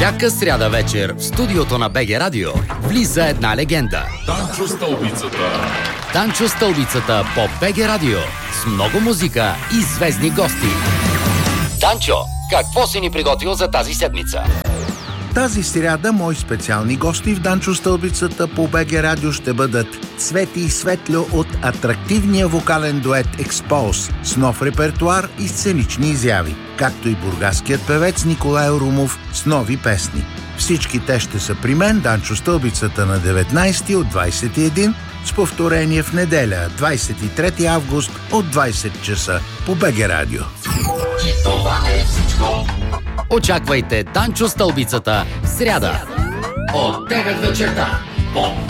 Всяка сряда вечер в студиото на БГ Радио влиза една легенда. Данчо Стълбицата. Данчо Стълбицата по БГ Радио с много музика и звездни гости. Данчо, какво си ни приготвил за тази седмица? Тази сряда мои специални гости в Данчо Стълбицата по БГ Радио ще бъдат Цвети и Светлю от атрактивния вокален дует Expose с нов репертуар и сценични изяви, както и бургаският певец Николай Румов с нови песни. Всички те ще са при мен, Данчо Стълбицата, на 19 от 21, с повторение в неделя, 23 август от 20 часа по БГ Радио. Това е всичко. Очаквайте Данчо Стълбицата в сряда От 9 вечерта по